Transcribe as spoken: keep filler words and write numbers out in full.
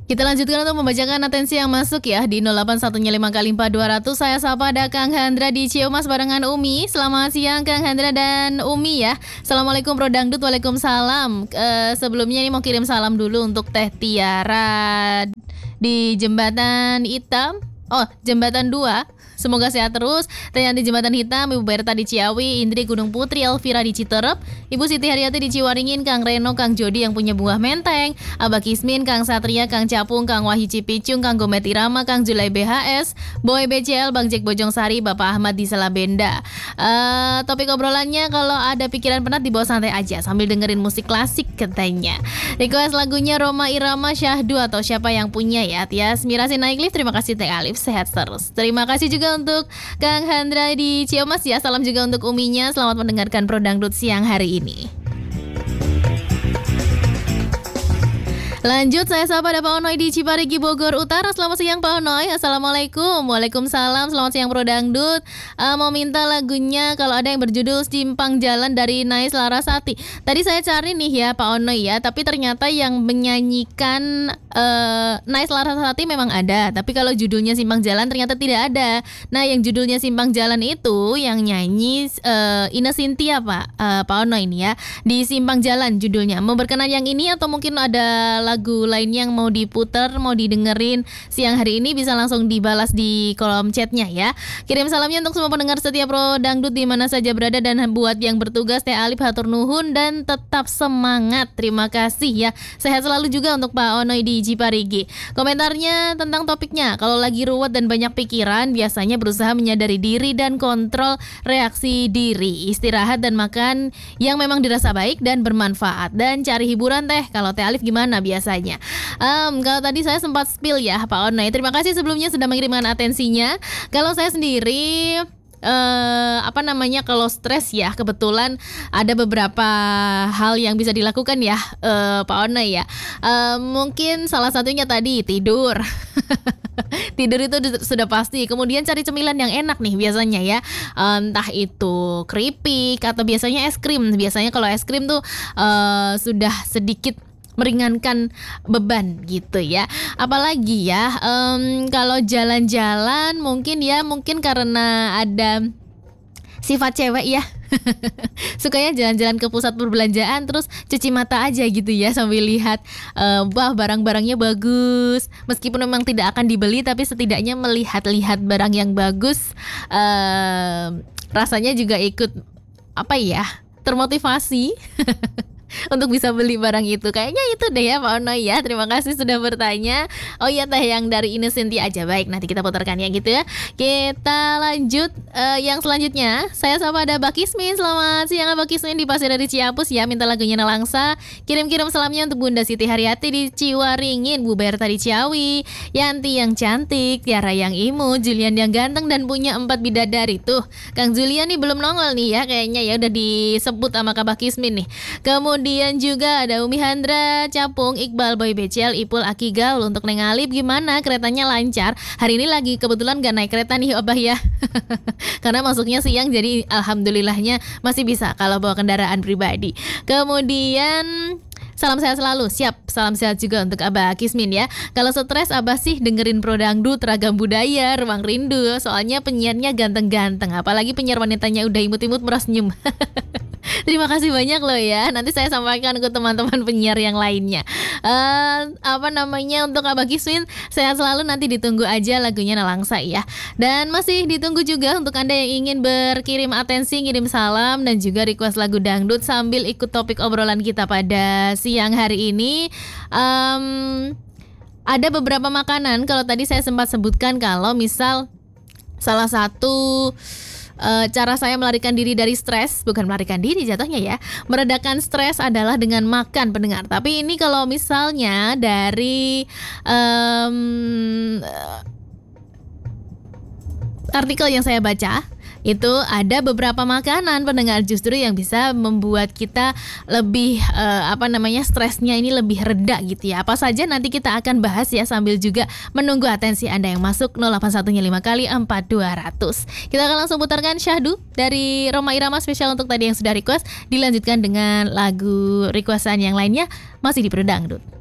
Kita lanjutkan untuk membacakan atensi yang masuk ya di nol delapan satu lima kali empat dua ratus. Saya sapa ada Kang Hendra di Ciumas barengan Umi. Selamat siang Kang Hendra dan Umi ya. Assalamualaikum Bro Dangdut. Waalaikumsalam. Uh, sebelumnya ini mau kirim salam dulu untuk Teh Tiara di Jembatan Hitam. Oh, Jembatan dua. Semoga sehat terus. Tanya di Jembatan Hitam, Ibu Berta di Ciawi, Indri Gunung Putri, Elvira di Citerep, Ibu Siti Haryati di Ciwaringin, Kang Reno, Kang Jody yang punya buah menteng, Abah Kismin, Kang Satria, Kang Capung, Kang Wahyu Cipicung, Kang Gomet Irama, Kang Julai B H S, Boy B C L, Bang Jack Bojong Sari, Bapak Ahmad di Salabenda. Uh, topik obrolannya kalau ada pikiran penat dibawa santai aja sambil dengerin musik klasik katanya. Request lagunya Roma Irama Syahdu atau siapa yang punya ya. Tias Mirasi naik lift. Terima kasih Teh Alif, sehat terus. Terima kasih juga untuk Kang Hendra di Ciamas ya. Salam juga untuk Uminya. Selamat mendengarkan Pro Dangdut siang hari ini. Lanjut, saya sapa ada Pak Onoy di Ciparigi Bogor Utara. Selamat siang Pak Onoy. Assalamualaikum. Waalaikumsalam. Selamat siang Pro Dangdut. uh, Mau minta lagunya kalau ada yang berjudul Simpang Jalan dari Nais Larasati. Tadi saya cari nih ya Pak Onoy ya, tapi ternyata yang menyanyikan uh, Nais Larasati memang ada, tapi kalau judulnya Simpang Jalan ternyata tidak ada. Nah yang judulnya Simpang Jalan itu yang nyanyi uh, Ine Cynthia Pak uh, Pak Onoy ini ya. Di Simpang Jalan judulnya. Mau berkenan yang ini atau mungkin ada lagu lainnya yang mau diputar, mau didengerin siang hari ini, bisa langsung dibalas di kolom chatnya ya. Kirim salamnya untuk semua pendengar setia Pro Dangdut di mana saja berada, dan buat yang bertugas Teh Alif hatur nuhun dan tetap semangat. Terima kasih ya. Sehat selalu juga untuk Pak Onoy di Ciparigi. Komentarnya tentang topiknya, kalau lagi ruwet dan banyak pikiran, biasanya berusaha menyadari diri dan kontrol reaksi diri. Istirahat dan makan yang memang dirasa baik dan bermanfaat, dan cari hiburan Teh. Kalau Teh Alif gimana biasa? Biasanya. Um, kalau tadi saya sempat spill ya Pak Onoy. Terima kasih sebelumnya sudah mengirimkan atensinya. Kalau saya sendiri Uh, apa namanya kalau stres ya, kebetulan ada beberapa hal yang bisa dilakukan ya uh, Pak Onoy ya. Uh, mungkin salah satunya tadi tidur. Tidur itu sudah pasti. Kemudian cari cemilan yang enak nih biasanya ya. Um, entah itu keripik atau biasanya es krim. Biasanya kalau es krim tuh uh, sudah sedikit meringankan beban gitu ya. Apalagi ya um, kalau jalan-jalan mungkin ya mungkin karena ada sifat cewek ya. Sukanya jalan-jalan ke pusat perbelanjaan terus cuci mata aja gitu ya sambil lihat uh, wah barang-barangnya bagus. Meskipun memang tidak akan dibeli, tapi setidaknya melihat-lihat barang yang bagus, uh, rasanya juga ikut apa ya, termotivasi untuk bisa beli barang itu. Kayaknya itu deh ya Pak Onoy ya. Terima kasih sudah bertanya. Oh iya Teh, yang dari Ine Cynthia aja. Baik, nanti kita putarkan ya gitu ya. Kita lanjut uh, yang selanjutnya. Saya sapa ada Mbak Kismin. Selamat siang Mbak Kismin di Pasir dari Ciapus ya. Minta lagunya Nelangsa. Kirim-kirim salamnya untuk Bunda Siti Haryati di Ciwaringin, Bu Berta di Ciawi, Yanti yang cantik, Tiara yang imut, Julian yang ganteng dan punya empat bidadari. Tuh Kang Julian nih belum nongol nih ya. Kayaknya ya udah disebut sama Kak Mbak Kismin nih. Kemudian Kemudian juga ada Umi Handra, Capung, Iqbal, Boy B C L, Ipul, Aki Gaul. Untuk Neng Alip gimana? Keretanya lancar? Hari ini lagi kebetulan gak naik kereta nih Abah ya. Karena masuknya siang, jadi alhamdulillahnya masih bisa kalau bawa kendaraan pribadi. Kemudian salam sehat selalu, siap. Salam sehat juga untuk Abah Kismin ya. Kalau stres Abah sih dengerin Pro Dangdut, Ragam Budaya, Ruang Rindu. Soalnya penyiarnya ganteng-ganteng. Apalagi penyiar wanitanya udah imut-imut merah senyum. Terima kasih banyak loh ya. Nanti saya sampaikan ke teman-teman penyiar yang lainnya. uh, Apa namanya, untuk Abah Kismin sehat selalu, nanti ditunggu aja lagunya Nelangsa ya. Dan masih ditunggu juga untuk Anda yang ingin berkirim atensi, ngirim salam, dan juga request lagu dangdut sambil ikut topik obrolan kita pada siang hari ini. um, Ada beberapa makanan. Kalau tadi saya sempat sebutkan kalau misal salah satu Uh, cara saya melarikan diri dari stres, bukan melarikan diri jatuhnya ya, meredakan stres adalah dengan makan pendengar. Tapi ini kalau misalnya dari um, artikel yang saya baca, itu ada beberapa makanan pendengar justru yang bisa membuat kita lebih uh, apa namanya stresnya ini lebih reda gitu ya. Apa saja nanti kita akan bahas ya, sambil juga menunggu atensi Anda yang masuk nol delapan satu lima kali empat dua ratus. Kita akan langsung putarkan Syahdu dari Roma Irama spesial untuk tadi yang sudah request, dilanjutkan dengan lagu requestan yang lainnya masih di Pro Dangdut.